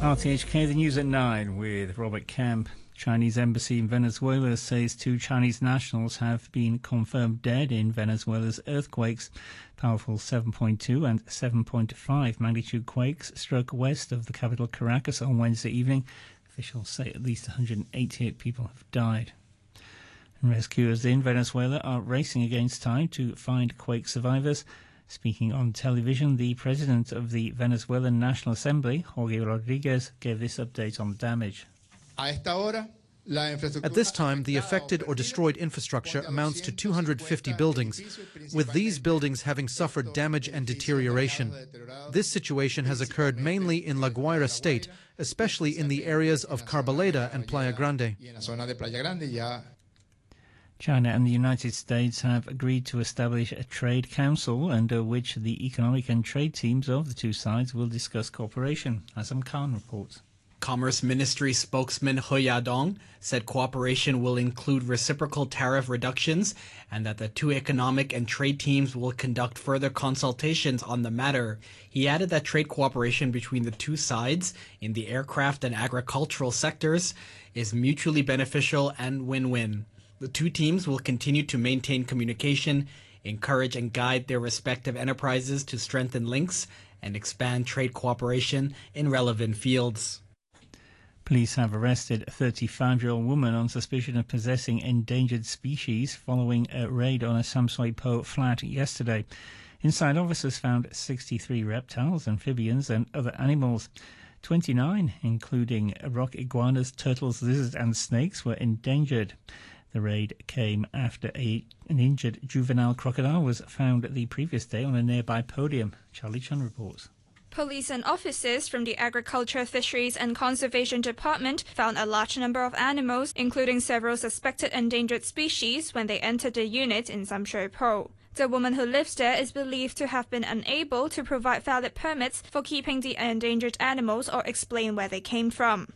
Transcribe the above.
RTHK, the news at 9 with Robert Kemp. Chinese embassy in Venezuela says 2 Chinese nationals have been confirmed dead in Venezuela's earthquakes. Powerful 7.2 and 7.5 magnitude quakes struck west of the capital Caracas on Wednesday evening. Officials say at least 188 people have died. Rescuers in Venezuela are racing against time to find quake survivors. Speaking on television, the president of the Venezuelan National Assembly, Jorge Rodriguez, gave this update on the damage. At this time, the affected or destroyed infrastructure amounts to 250 buildings, with these buildings having suffered damage and deterioration. This situation has occurred mainly in La Guaira state, especially in the areas of Carbaleda and Playa Grande. China and the United States have agreed to establish a trade council under which the economic and trade teams of the two sides will discuss cooperation. Azam Khan reports. Commerce Ministry spokesman He Yadong said cooperation will include reciprocal tariff reductions and that the two economic and trade teams will conduct further consultations on the matter. He added that trade cooperation between the two sides in the aircraft and agricultural sectors is mutually beneficial and win-win. The two teams will continue to maintain communication, encourage and guide their respective enterprises to strengthen links and expand trade cooperation in relevant fields. Police have arrested a 35-year-old woman on suspicion of possessing endangered species following a raid on a Sam Sui Po flat yesterday. Inside, officers found 63 reptiles, amphibians and other animals. 29, including rock iguanas, turtles, lizards and snakes, were endangered. The raid came after an injured juvenile crocodile was found the previous day on a nearby podium. Charlie Chun reports. Police and officers from the Agriculture, Fisheries and Conservation Department found a large number of animals, including several suspected endangered species, when they entered the unit in Sam Shui Po. The woman who lives there is believed to have been unable to provide valid permits for keeping the endangered animals or explain where they came from.